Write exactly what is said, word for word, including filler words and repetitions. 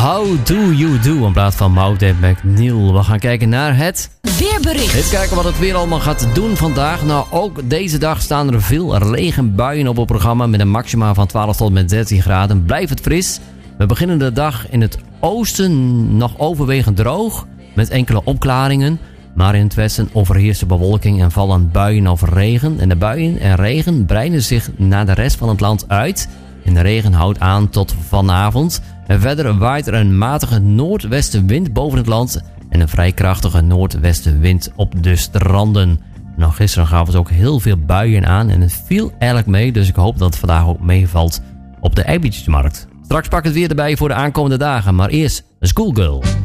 How Do You Do in plaats van Mountain McNeil. We gaan kijken naar het weerbericht. Even kijken wat het weer allemaal gaat doen vandaag. Nou, ook deze dag staan er veel regenbuien op het programma met een maxima van twaalf tot met dertien graden. Blijft het fris. We beginnen de dag in het oosten nog overwegend droog met enkele opklaringen. Maar in het westen overheerst de bewolking en vallen buien of regen. En de buien en regen breiden zich naar de rest van het land uit. En de regen houdt aan tot vanavond. En verder waait er een matige noordwestenwind boven het land. En een vrij krachtige noordwestenwind op de stranden. Nou, gisteren gaven ze ook heel veel buien aan. En het viel eigenlijk mee. Dus ik hoop dat het vandaag ook meevalt op de eiwitjesmarkt. Straks pak ik het weer erbij voor de aankomende dagen. Maar eerst een Schoolgirl.